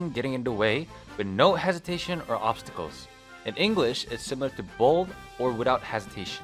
getting in the way with no hesitation or obstacles. In English, it's similar to bold or without hesitation.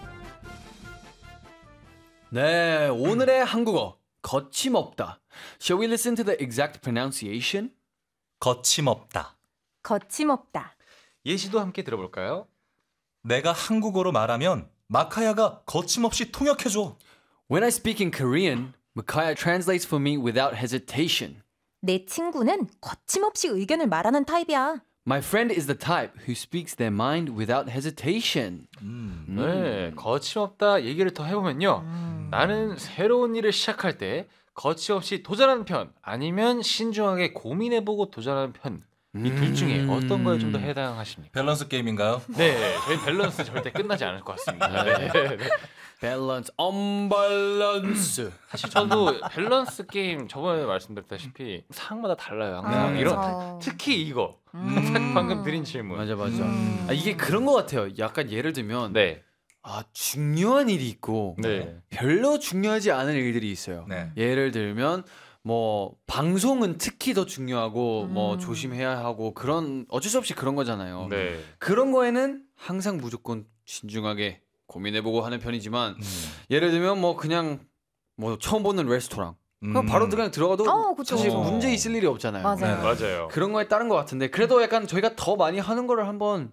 네, 오늘의 한국어 거침없다. Shall we listen to the exact pronunciation? 거침없다. 거침없다. 예시도 함께 들어볼까요? 내가 한국어로 말하면 마카야가 거침없이 통역해줘. When I speak in Korean, Micaiah translates for me without hesitation. 내 친구는 거침없이 의견을 말하는 타입이야. My friend is the type who speaks their mind without hesitation. 네, 거침없다 얘기를 더 해보면요. 나는 새로운 일을 시작할 때 거침없이 도전하는 편 아니면 신중하게 고민해보고 도전하는 편. 이 둘 중에 어떤 거에 좀 더 해당하십니까? 밸런스 게임인가요? 네, 저희 밸런스 절대 끝나지 않을 것 같습니다. 네. Balance, unbalance. 사실 저도 밸런스 게임 저번에 말씀드렸다시피 상마다 달라요. 항상 이런 특히 이거 방금 드린 질문. 맞아. 이게 그런 것 같아요. 약간 예를 들면 네, 중요한 일이 있고 네, 별로 중요하지 않은 일들이 있어요. 네. 예를 들면 뭐 방송은 특히 더 중요하고 뭐 조심해야 하고 그런 어쩔 수 없이 그런 거잖아요. 네. 그런 거에는 항상 무조건 신중하게 고민해보고 하는 편이지만 예를 들면 뭐 그냥 뭐 처음 보는 레스토랑 그럼 바로 그냥 들어가도 그쵸. 사실 문제 있을 일이 없잖아요. 맞아요. 맞아요. 그런 거에 따른 것 같은데 그래도 약간 저희가 더 많이 하는 거를 한번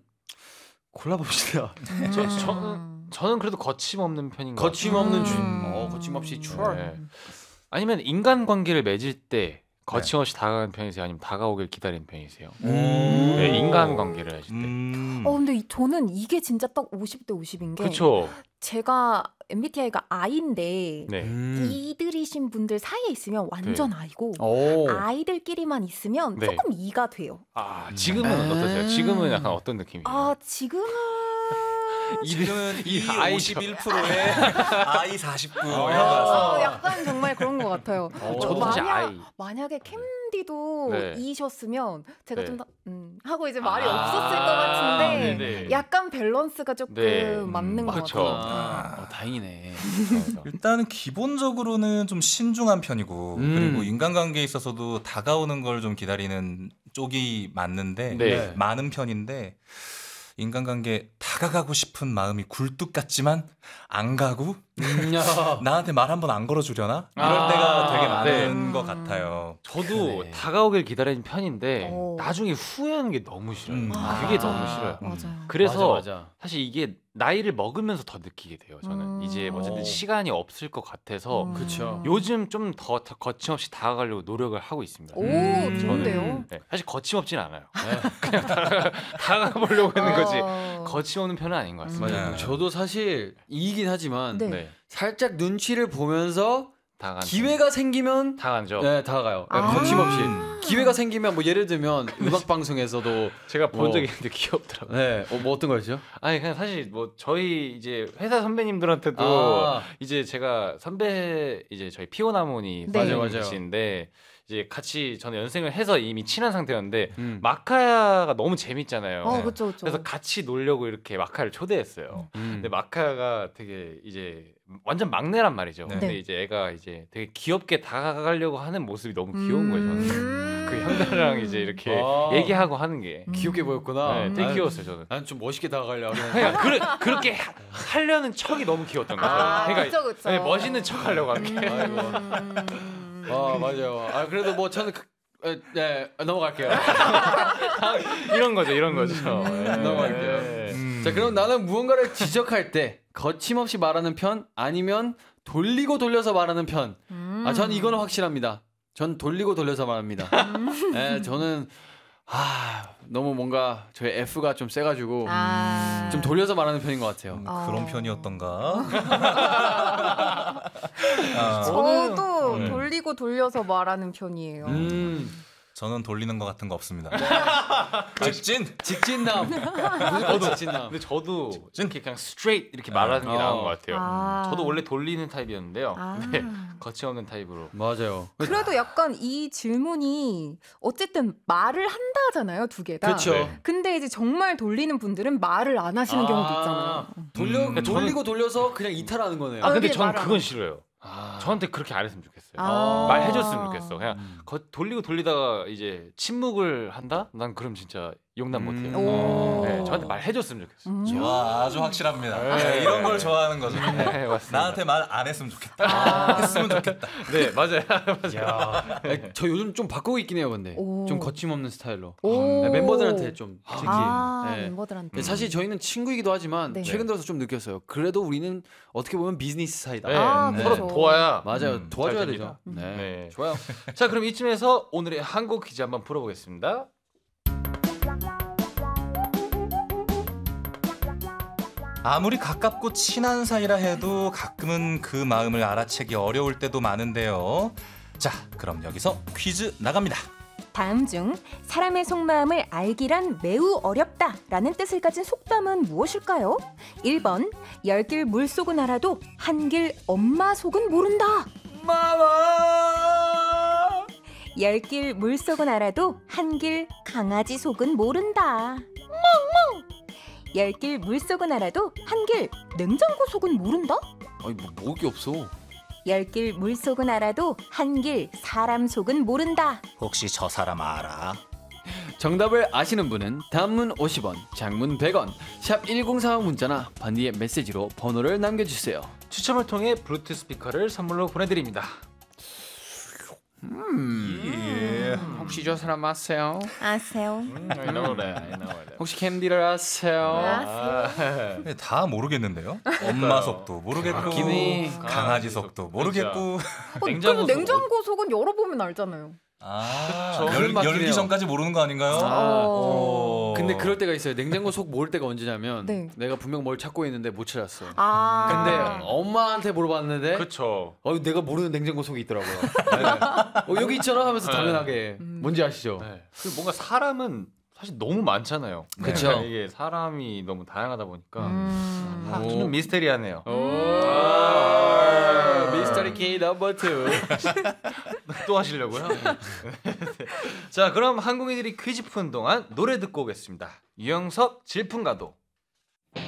골라봅시다. 저는 그래도 거침없는 편인 것 같아요. 거침없는 거침없이 추월. 네. 아니면 인간관계를 맺을 때 거침없이 다가가는 편이세요? 아니면 다가오길 기다리는 편이세요? 네, 인간관계를 하실 때. 근데 저는 이게 진짜 딱 50대 50인 게 그렇죠. 제가 MBTI가 I인데 네. 이들이신 분들 사이에 있으면 완전 I고 오. I들끼리만 있으면 네. 조금 E가 돼요. 지금은 어떠세요? 지금은 약간 어떤 느낌이에요? 지금은 지금은 이 아이죠. 51%에 아이 49 이런 거. 약간 정말 그런 것 같아요. 저도 사실 I. 만약에 캔디도 네. I셨으면 제가 네. 좀 더 하고 이제 말이 없었을 것 같은데 네네. 약간 밸런스가 조금 네. 맞는 것 그쵸. 같아요. 다행이네. 일단은 기본적으로는 좀 신중한 편이고 그리고 인간관계에 있어서도 다가오는 걸 좀 기다리는 쪽이 맞는데 네. 많은 편인데 인간관계 다가가고 싶은 마음이 굴뚝 같지만 안 가고 나한테 말 한 번 안 걸어주려나? 이럴 때가 되게 많은 것 같아요. 저도 그래. 다가오길 기다리는 편인데 오. 나중에 후회하는 게 너무 싫어요. 아. 그게 너무 싫어요. 맞아요. 그래서 맞아. 사실 이게 나이를 먹으면서 더 느끼게 돼요. 저는 이제 어쨌든 오. 시간이 없을 것 같아서 그쵸. 요즘 좀 더 거침없이 다가가려고 노력을 하고 있습니다. 오, 저는- 좋은데요? 네, 사실 거침없진 않아요. 그냥 다가가 보려고 하는 거지. 어. 거침없는 편은 아닌 것 같습니다. 맞아요. 네. 저도 사실 이긴 하지만 네. 네, 살짝 눈치를 보면서 다가간 기회가 생기면 다가간죠. 네, 다가가요. 네, 아. 거침없이. 기회가 생기면 뭐 예를 들면 음악 방송에서도 제가 본 뭐. 적이 있는데 귀엽더라고요. 네, 뭐 어떤 거였죠? 아니 그냥 사실 뭐 저희 이제 회사 선배님들한테도 아. 이제 제가 선배 이제 저희 피오나모니 네. 맞아요. 계신데 이제 같이 저는 연생을 해서 이미 친한 상태였는데 음. 마카야가 너무 재밌잖아요. 그쵸, 그쵸. 그래서 같이 놀려고 이렇게 마카야를 초대했어요. 근데 마카야가 되게 이제 완전 막내란 말이죠. 네. 근데 이제 애가 이제 되게 귀엽게 다가가려고 하는 모습이 너무 귀여운 거예요. 저는 그 형들이랑 이제 이렇게 아. 얘기하고 하는 게 귀엽게 보였구나. 네, 되게 귀여웠어요 저는. 나는 좀 멋있게 다가가려고. 그냥 그렇게 하려는 척이 너무 귀여웠던 거죠. 그쵸, 그쵸. 네, 멋있는 척 하려고 하는 게. 맞아요. 그래도 뭐 저는 네, 넘어갈게요. 이런 거죠, 이런 거죠. 넘어갈게요. 네. 자, 그럼 나는 무언가를 지적할 때 거침없이 말하는 편 아니면 돌리고 돌려서 말하는 편. 전 이거는 확실합니다. 전 돌리고 돌려서 말합니다. 네, 저는 너무 뭔가 저희 F가 좀 세가지고 좀 돌려서 말하는 편인 것 같아요. 그런 편이었던가? 저도 네. 돌리고 돌려서 말하는 편이에요. 저는 돌리는 것 같은 거 없습니다. 직진! 직진남. 무조건 직진남. 근데 저도 이렇게 그냥 straight 이렇게 말하는 게 나은 것 같아요. 아. 저도 원래 돌리는 타입이었는데요. 아. 네, 거침없는 타입으로. 맞아요. 그래도 약간 이 질문이 어쨌든 말을 한다 하잖아요, 두 개가. 그렇죠. 네. 근데 이제 정말 돌리는 분들은 말을 안 하시는 경우도 있잖아요. 돌리고 돌려서 그냥 이탈하는 거네요. 근데 이게 저는 말을 그건 안- 싫어요. 저한테 그렇게 안 했으면 좋겠어요. 아. 말해줬으면 좋겠어. 그냥 돌리고 돌리다가 이제 침묵을 한다? 난 그럼 진짜 용납 못해요. 오. 네, 저한테 말해줬으면 좋겠어. 좋아, 아주 확실합니다. 네. 이런 걸 좋아하는 거죠. 네, 맞습니다. 나한테 말 안 했으면 좋겠다. 했으면 좋겠다. 네, 맞아요. 저 요즘 좀 바꾸고 있긴 해요, 근데 오. 좀 거침없는 스타일로. 오. 네, 멤버들한테 좀 특히. 아, 네. 멤버들한테. 사실 저희는 친구이기도 하지만 네. 최근 들어서 좀 느꼈어요. 그래도 우리는 어떻게 보면 비즈니스 사이다. 네, 아, 네. 서로 그렇죠. 도와야. 맞아요. 도와줘야 잘 되죠. 됩니다. 네. 네. 좋아요. 자, 그럼 이쯤에서 오늘의 한국 퀴즈 한번 풀어보겠습니다. 아무리 가깝고 친한 사이라 해도 가끔은 그 마음을 알아채기 어려울 때도 많은데요. 자, 그럼 여기서 퀴즈 나갑니다. 다음 중 사람의 속마음을 알기란 매우 어렵다라는 뜻을 가진 속담은 무엇일까요? 1번 10길 물속은 알아도 한길 엄마 속은 모른다. 마마! 10길 물속은 알아도 한길 강아지 속은 모른다. 10길 물속은 알아도 한길 냉장고 속은 모른다. 아니 뭐 먹을 게 없어. 10길 물속은 알아도 한길 사람 속은 모른다. 혹시 저 사람 알아? 정답을 아시는 분은 단문 50원, 장문 100원, 샵 1045 문자나 반디의 메시지로 번호를 남겨주세요. 추첨을 통해 블루투스 스피커를 선물로 보내드립니다. 예. 혹시 저 사람 아세요? 아세요? I know that, I know that. 혹시 캔디를 아세요? 다 모르겠는데요? 엄마 속도 모르겠고 바뀌네. 강아지 속도 모르겠고 냉장고 속. 냉장고 속은 열어보면 알잖아요. 아, 그건 맞긴 해요. 열기 전까지 모르는 거 아닌가요? 어. 근데 그럴 때가 있어요. 냉장고 속 모를 때가 언제냐면 네. 내가 분명 뭘 찾고 있는데 못 찾았어. 아. 근데 엄마한테 물어봤는데 그렇죠. 내가 모르는 냉장고 속에 있더라고요. 네. 여기 있잖아 하면서 당연하게 뭔지 아시죠? 네. 그 뭔가 사람은 사실 너무 많잖아요. 그쵸. 그러니까 이게 사람이 너무 다양하다 보니까 음. 좀 미스테리하네요. 미스터리 K 넘버 2. 또 하시려고요? 자, 그럼 한국인들이 퀴즈 푸는 동안 노래 듣고 오겠습니다. 유영석 질풍가도.